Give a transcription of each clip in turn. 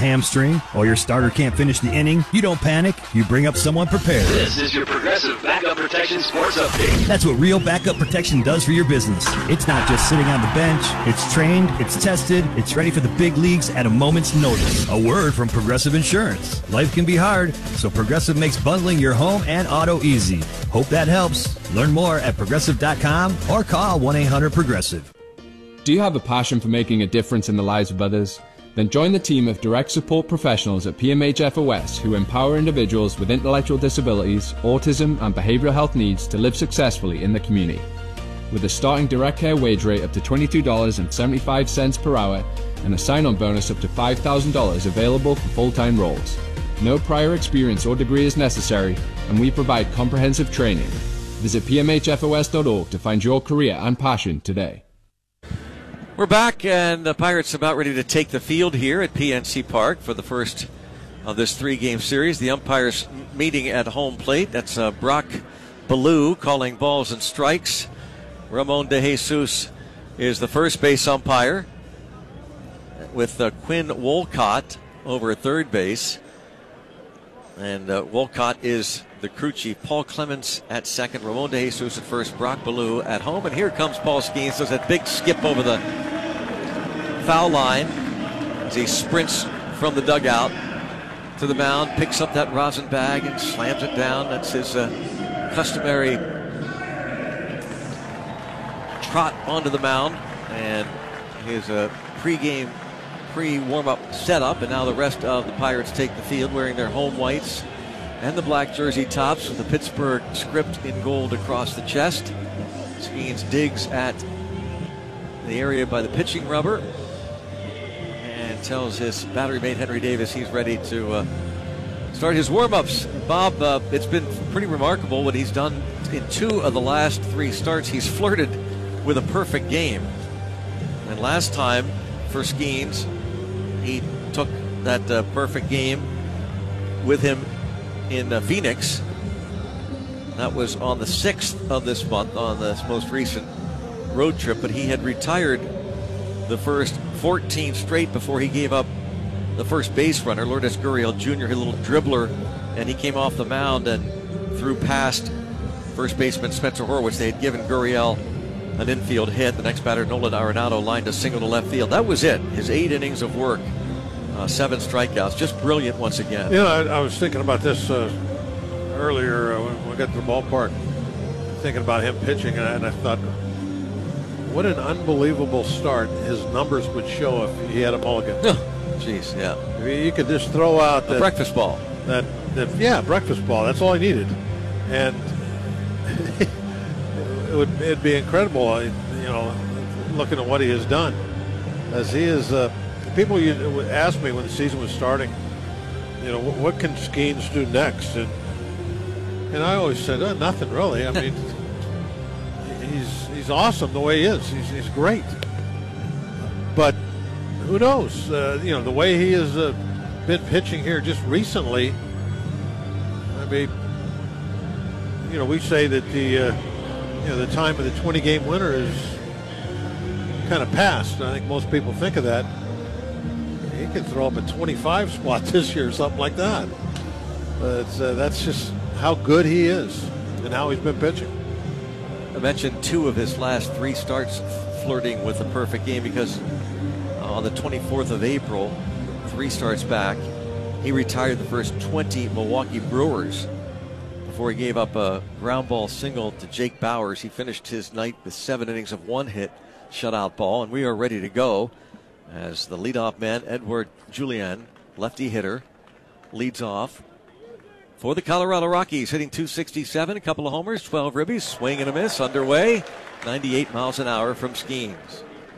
hamstring or your starter can't finish the inning, you don't panic. You bring up someone prepared. This is your Progressive Backup Protection Sports Update. That's what real backup protection does for your business. It's not just sitting on the bench. It's trained, it's tested, it's ready for the big leagues at a moment's notice. A word from Progressive Insurance. Life can be hard, so Progressive makes bundling your home and auto easy. Hope that helps. Learn more at Progressive.com or call 1-800-PROGRESSIVE. Do you have a passion for making a difference in the lives of others? Then join the team of direct support professionals at PMH FOS who empower individuals with intellectual disabilities, autism and behavioral health needs to live successfully in the community. With a starting direct care wage rate up to $22.75 per hour and a sign-on bonus up to $5,000 available for full-time roles. No prior experience or degree is necessary, and we provide comprehensive training. Visit pmhfos.org to find your career and passion today. We're back, and the Pirates about ready to take the field here at PNC Park for the first of this three-game series. The umpires meeting at home plate. That's Brock Ballou calling balls and strikes. Ramon De Jesus is the first base umpire with Quinn Wolcott over at third base. And Wolcott is the crew chief. Paul Clemens at second, Ramon De Jesus at first, Brock Ballou at home. And here comes Paul Skeens. Does that big skip over the foul line as he sprints from the dugout to the mound, picks up that rosin bag and slams it down. That's his customary trot onto the mound and his pre-game, pre-warm-up setup. And now the rest of the Pirates take the field wearing their home whites and the black jersey tops with the Pittsburgh script in gold across the chest. Skeens digs at the area by the pitching rubber and tells his battery mate Henry Davis he's ready to start his warm-ups. Bob, it's been pretty remarkable what he's done in two of the last three starts. He's flirted with a perfect game. And last time for Skeens, he took that perfect game with him in Phoenix. That was on the 6th of this month on this most recent road trip, but he had retired the first 14 straight before he gave up the first base runner, Lourdes Gurriel Jr., a little dribbler, and he came off the mound and threw past first baseman Spencer Horwitz. They had given Gurriel an infield hit. The next batter, Nolan Arenado, lined a single to left field. That was it. His 8 innings of work, 7 strikeouts. Just brilliant once again. You know, I was thinking about this earlier when we got to the ballpark, thinking about him pitching, and I thought, what an unbelievable start his numbers would show if he had a mulligan. Jeez, yeah. I mean, you could just throw out a breakfast ball. Breakfast ball. That's all he needed, and it'd be incredible. You know, looking at what he has done, as he is. People would ask me when the season was starting, you know, what can Skeens do next, and I always said, nothing really. I mean, he's awesome the way he is. He's great, but who knows? You know, the way he has been pitching here just recently. I mean, you know, we say that the time of the 20-game winner is kind of past. I think most people think of that. He could throw up a 25 spot this year or something like that. But that's just how good he is and how he's been pitching. I mentioned 2 of his last 3 starts flirting with the perfect game because on the 24th of April, 3 starts back, he retired the first 20 Milwaukee Brewers before he gave up a ground ball single to Jake Bowers. He finished his night with 7 innings of 1 hit shutout ball, and we are ready to go as the leadoff man, Edward Julien, lefty hitter, leads off for the Colorado Rockies, hitting .267, a couple of homers, 12 ribbies, swing and a miss, underway, 98 miles an hour from Skeens.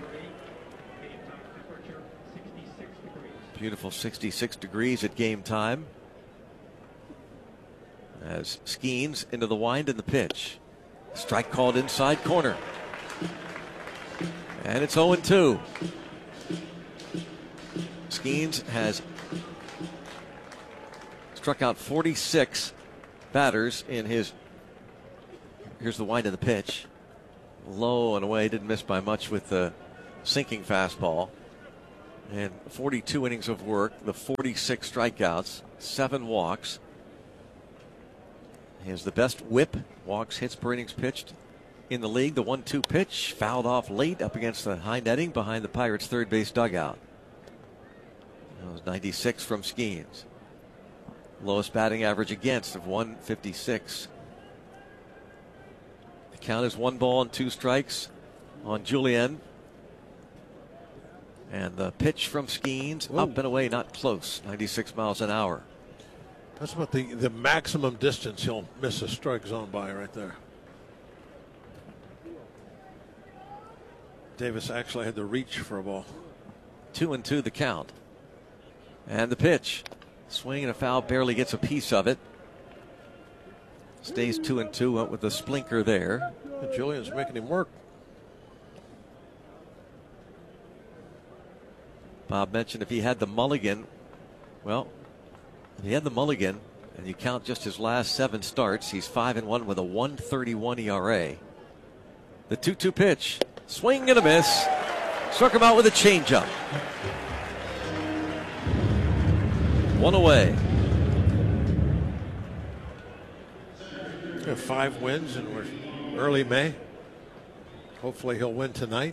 Beautiful 66 degrees at game time. As Skeens into the wind and the pitch. Strike called inside corner. And it's 0-2. Skeens has struck out 46 batters in his. Here's the wind of the pitch. Low and away, didn't miss by much with the sinking fastball. And 42 innings of work, the 46 strikeouts, 7 walks. He has the best whip, walks, hits per innings pitched in the league. The 1-2 pitch fouled off late up against the high netting behind the Pirates' third base dugout. That was 96 from Skeens. Lowest batting average against of 156. The count is 1 ball and 2 strikes on Julien. And the pitch from Skeens, up and away, not close, 96 miles an hour. That's about the maximum distance he'll miss a strike zone by right there. Davis actually had the reach for a ball. 2-2 the count. And the pitch. Swing and a foul, barely gets a piece of it. Stays 2-2, went with the splinker there. And Julian's making him work. Bob mentioned if he had the mulligan, well, if he had the mulligan and you count just his last 7 starts, he's 5-1 with a 1.31 ERA. The 2-2 pitch, swing and a miss. Struck him out with a changeup. 1 away. We have 5 wins and we're early May. Hopefully he'll win tonight.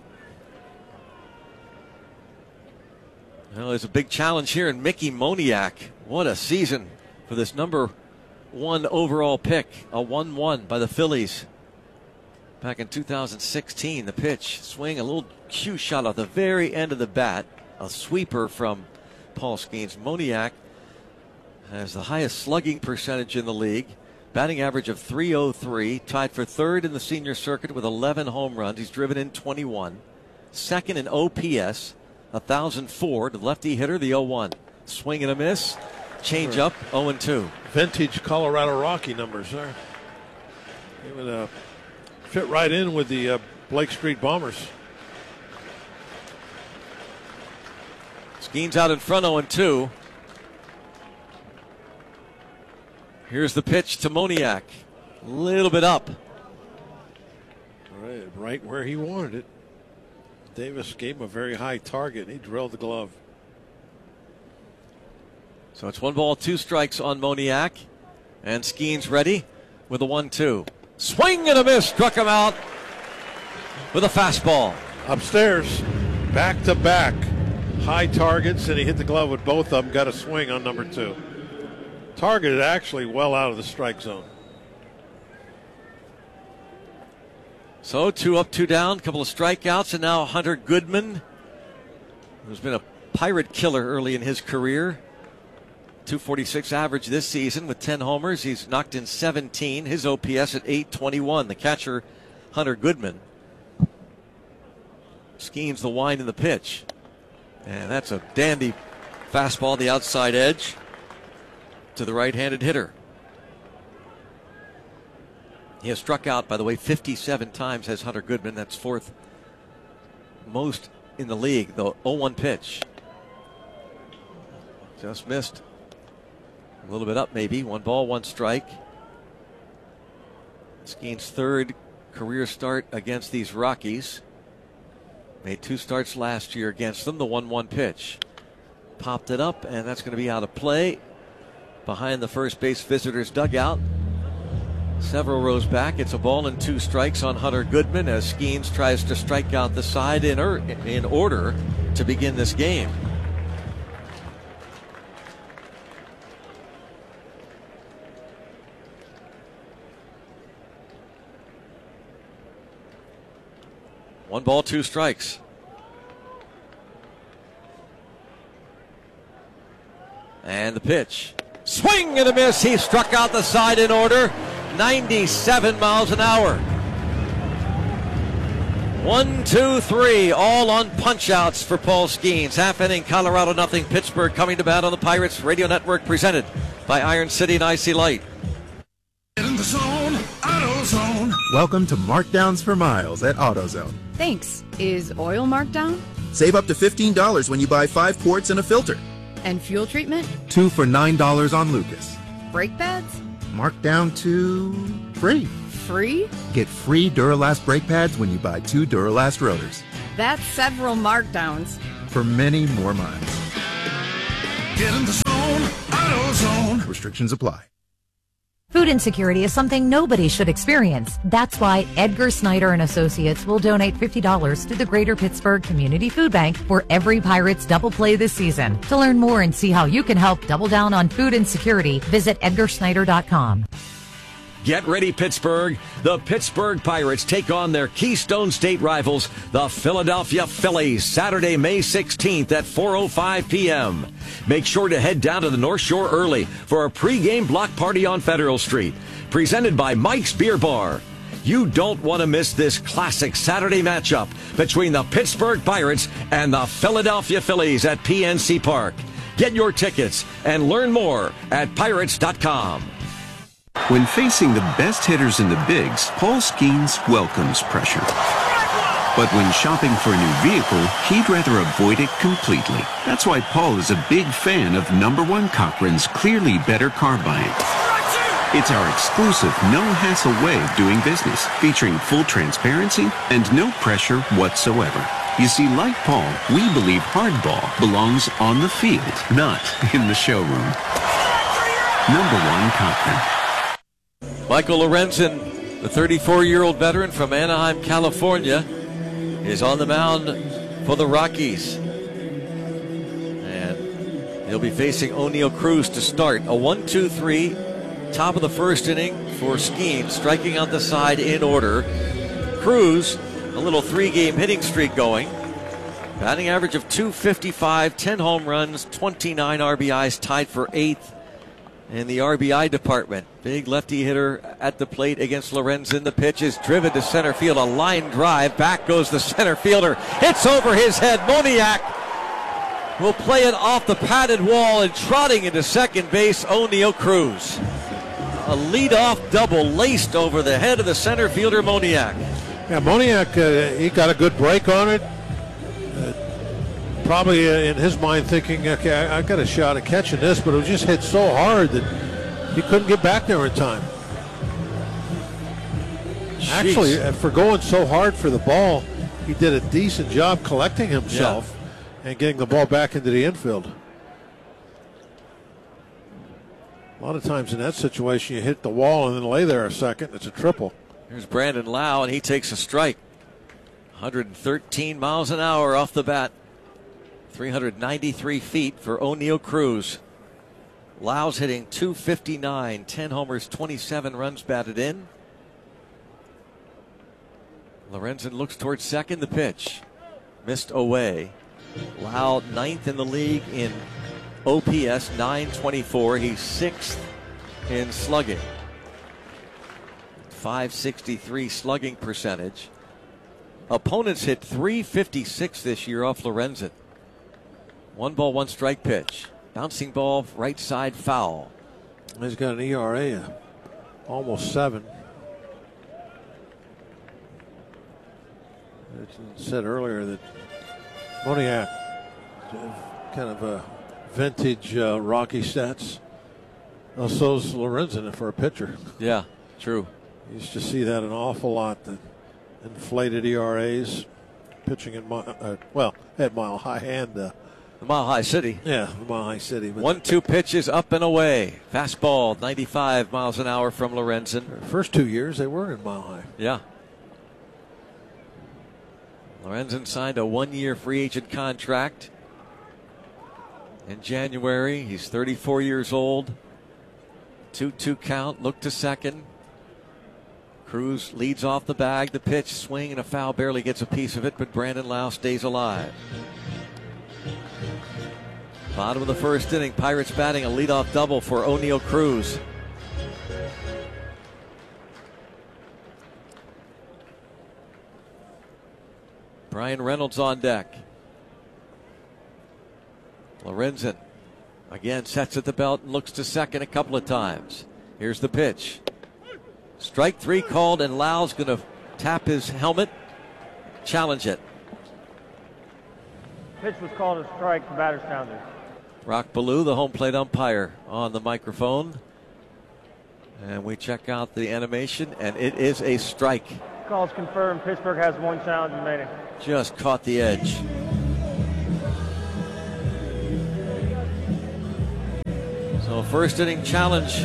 Well, there's a big challenge here in Mickey Moniak. What a season for this number 1 overall pick. A 1-1 by the Phillies. Back in 2016, the pitch, swing, a little cue shot at the very end of the bat. A sweeper from Paul Skeens. Moniak has the highest slugging percentage in the league. Batting average of .303. Tied for 3rd in the senior circuit with 11 home runs. He's driven in 21. 2nd in OPS. 1,004 to lefty hitter, the 0-1. Swing and a miss. Change up, 0-2. Vintage Colorado Rocky numbers there. He would fit right in with the Blake Street Bombers. Skeens out in front, 0-2. Here's the pitch to Moniak. A little bit up. Right where he wanted it. Davis gave him a very high target. He drilled the glove. So it's 1 ball, 2 strikes on Moniak. And Skeens ready with a 1-2. Swing and a miss. Struck him out with a fastball. Upstairs, back to back. High targets, and he hit the glove with both of them. Got a swing on number 2. Targeted actually well out of the strike zone. So 2 up, 2 down, couple of strikeouts, and now Hunter Goodman, who's been a Pirate killer early in his career. .246 average this season with 10 homers. He's knocked in 17. His OPS at .821. The catcher, Hunter Goodman. Skeens the wind in the pitch. And that's a dandy fastball, the outside edge to the right-handed hitter. He has struck out, by the way, 57 times has Hunter Goodman. That's 4th most in the league. The 0-1 pitch. Just missed. A little bit up maybe. 1 ball, 1 strike. Skeens' 3rd career start against these Rockies. Made 2 starts last year against them. The 1-1 pitch. Popped it up, and that's going to be out of play behind the first base visitors' dugout. Several rows back, it's a ball and 2 strikes on Hunter Goodman as Skeens tries to strike out the side in order to begin this game. One ball, 2 strikes. And the pitch. Swing and a miss. He struck out the side in order. 97 miles an hour. 1, 2, 3, all on punch-outs for Paul Skeens. Half inning, Colorado nothing. Pittsburgh coming to bat on the Pirates Radio Network, presented by Iron City and IC Light. In the zone, AutoZone. Welcome to Markdowns for Miles at AutoZone. Thanks. Is oil marked down? Save up to $15 when you buy 5 quarts and a filter. And fuel treatment? 2 for $9 on Lucas. Brake pads? Marked down to free. Free? Get free Duralast brake pads when you buy 2 Duralast rotors. That's several markdowns. for many more miles. Get in the zone, AutoZone. Restrictions apply. Food insecurity is something nobody should experience. That's why Edgar Snyder and Associates will donate $50 to the Greater Pittsburgh Community Food Bank for every Pirates double play this season. To learn more and see how you can help double down on food insecurity, visit EdgarSnyder.com. Get ready, Pittsburgh. The Pittsburgh Pirates take on their Keystone State rivals, the Philadelphia Phillies, Saturday, May 16th at 4:05 p.m. Make sure to head down to the North Shore early for a pregame block party on Federal Street, presented by Mike's Beer Bar. You don't want to miss this classic Saturday matchup between the Pittsburgh Pirates and the Philadelphia Phillies at PNC Park. Get your tickets and learn more at pirates.com. When facing the best hitters in the bigs, Paul Skeens welcomes pressure. But when shopping for a new vehicle, he'd rather avoid it completely. That's why Paul is a big fan of #1 Cochran's Clearly Better Car Buying. It's our exclusive, no-hassle way of doing business, featuring full transparency and no pressure whatsoever. You see, like Paul, we believe hardball belongs on the field, not in the showroom. #1 Cochran. Michael Lorenzen, the 34-year-old veteran from Anaheim, California, is on the mound for the Rockies. And he'll be facing O'Neill Cruz to start. A 1-2-3, top of the first inning for Skeens, striking out the side in order. Cruz, a little 3-game hitting streak going. Batting average of .255, 10 home runs, 29 RBIs, tied for 8th in the RBI department. Big lefty hitter at the plate against Lorenzen. The pitch is driven to center field. A line drive. Back goes the center fielder. Hits over his head. Moniak will play it off the padded wall, and trotting into second base, O'Neill Cruz. A leadoff double laced over the head of the center fielder, Moniak. Yeah, Moniak, he got a good break on it. Probably in his mind thinking, okay, I got a shot at catching this, but it was just hit so hard that he couldn't get back there in time. Jeez. Actually, for going so hard for the ball, he did a decent job collecting himself and getting the ball back into the infield. A lot of times in that situation, you hit the wall and then lay there a second. It's a triple. Here's Brandon Lau, and he takes a strike. 113 miles an hour off the bat. 393 feet for O'Neill Cruz. Lau's hitting .259, 10 homers, 27 runs batted in. Lorenzen looks towards second. The pitch missed away. Lau 9th in the league in OPS, .924. He's 6th in slugging. .563 slugging percentage. Opponents hit .356 this year off Lorenzen. 1-1 strike pitch. Bouncing ball, right side foul. He's got an ERA of almost 7. It said earlier that Moniak, kind of a vintage Rocky stats. So's Lorenzen for a pitcher. Yeah, true. You used to see that an awful lot. The inflated ERAs, pitching at Mile High and the Mile High City. Yeah, the Mile High City. 1-2 pitches up and away. Fastball, 95 miles an hour from Lorenzen. First 2 years they were in Mile High. Yeah. Lorenzen signed a 1-year free agent contract in January. He's 34 years old. 2-2 count. Look to second. Cruz leads off the bag. The pitch, swing, and a foul. Barely gets a piece of it, but Brandon Lau stays alive. Bottom of the first inning, Pirates batting a leadoff double for O'Neill Cruz. Brian Reynolds on deck. Lorenzen again sets at the belt and looks to second a couple of times. Here's the pitch. Strike 3 called, and Lau's going to tap his helmet, challenge it. Pitch was called a strike. The batter's counted. Rock Ballou, the home plate umpire, on the microphone. And we check out the animation, and it is a strike. Call's confirmed. Pittsburgh has 1 challenge remaining. Just caught the edge. So first inning challenge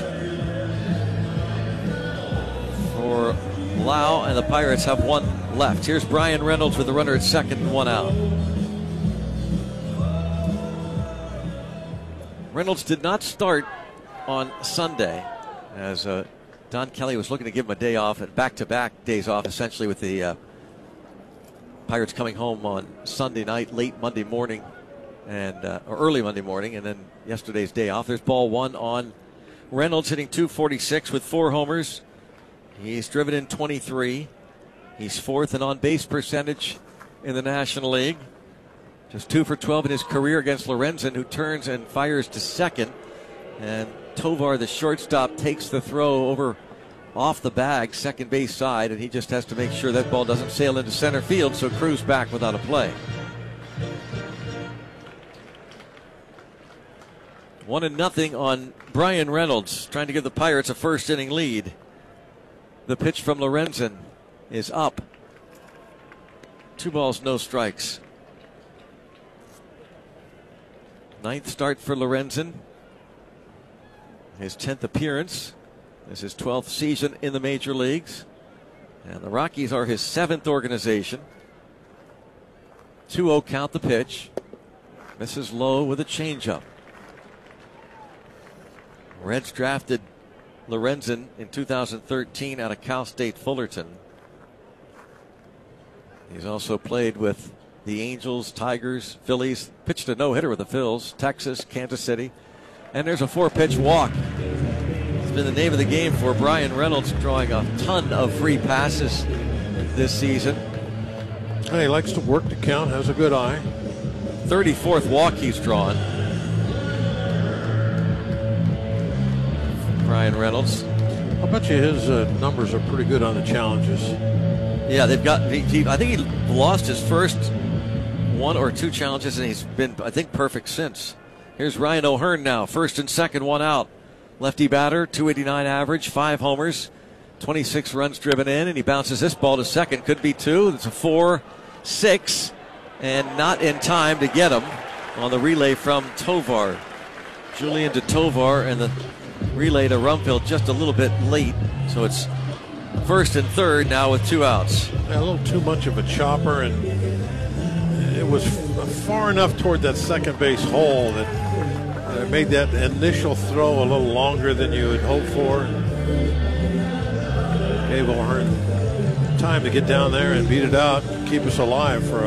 for Lau, and the Pirates have one left. Here's Bryan Reynolds with the runner at second and 1 out. Reynolds did not start on Sunday, as Don Kelly was looking to give him a day off, and back-to-back days off essentially, with the Pirates coming home on Sunday night, late Monday morning, or early Monday morning, and then yesterday's day off. There's ball one on Reynolds, hitting .246 with 4 homers. He's driven in 23. He's fourth in on-base percentage in the National League. Just 2 for 12 in his career against Lorenzen, who turns and fires to second. And Tovar, the shortstop, takes the throw over off the bag, second base side, and he just has to make sure that ball doesn't sail into center field, so Cruz back without a play. 1-0 on Bryan Reynolds, trying to give the Pirates a first inning lead. The pitch from Lorenzen is up. 2 balls, no strikes. 9th start for Lorenzen. His 10th appearance. This is his 12th season in the major leagues. And the Rockies are his 7th organization. 2-0 count, the pitch. Misses low with a changeup. Reds drafted Lorenzen in 2013 out of Cal State Fullerton. He's also played with the Angels, Tigers, Phillies, pitched a no-hitter with the Phils, Texas, Kansas City. And there's a 4-pitch walk. It's been the name of the game for Bryan Reynolds, drawing a ton of free passes this season. And he likes to work the count, has a good eye. 34th walk he's drawn. Bryan Reynolds. I'll bet you his numbers are pretty good on the challenges. Yeah, they've got. I think he lost his first 1 or 2 challenges, and he's been, I think, perfect since. Here's Ryan O'Hearn now, first and second, 1 out. Lefty batter, .289 average, 5 homers, 26 runs driven in, and he bounces this ball to second. Could be 2. It's a 4-6, and not in time to get him on the relay from Tovar. Julian to Tovar, and the relay to Rumfield just a little bit late, so it's first and third now with 2 outs. A little too much of a chopper, and it was far enough toward that second base hole that made that initial throw a little longer than you had hoped for. Gave O'Hearn time to get down there and beat it out and keep us alive for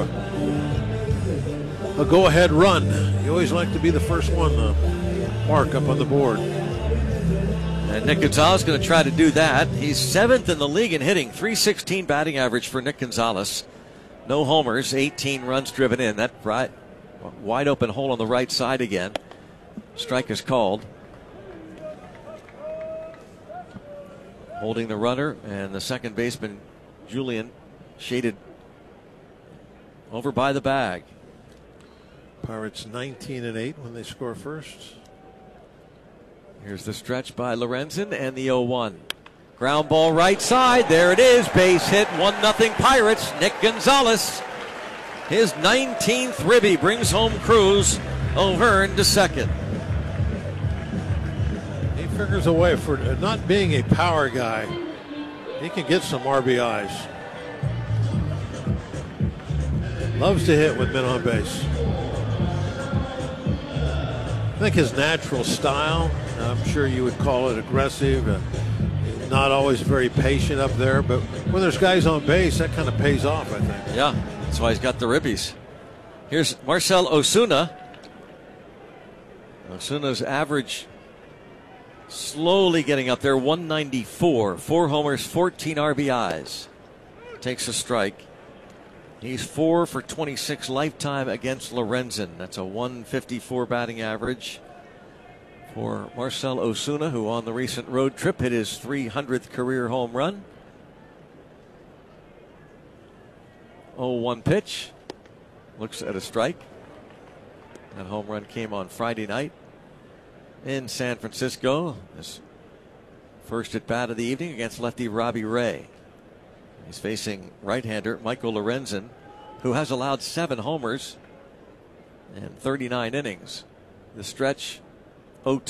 a go-ahead run. You always like to be the first one to mark up on the board. And Nick Gonzalez going to try to do that. He's 7th in the league in hitting, .316 batting average for Nick Gonzalez. No homers, 18 runs driven in. That wide open hole on the right side again. Strike is called. Holding the runner, and the second baseman, Julian, shaded over by the bag. Pirates 19-8 when they score first. Here's the stretch by Lorenzen and the 0-1. Ground ball right side. There it is. Base hit. 1-0 Pirates. Nick Gonzalez. His 19th ribby brings home Cruz. O'Hearn to second. He figures a way, for not being a power guy, he can get some RBIs. Loves to hit with men on base. I think his natural style, I'm sure you would call it aggressive, not always very patient up there, but when there's guys on base, that kind of pays off, I think. Yeah, that's why he's got the ribbies. Here's Marcell Ozuna. Osuna's average slowly getting up there, 194. 4 homers, 14 RBIs. Takes a strike. He's 4 for 26 lifetime against Lorenzen. That's a 154 batting average for Marcell Ozuna, who on the recent road trip hit his 300th career home run. 0-1 pitch. Looks at a strike. That home run came on Friday night in San Francisco. His first at bat of the evening against lefty Robbie Ray. He's facing right-hander Michael Lorenzen, who has allowed 7 homers and 39 innings. The stretch 0-2.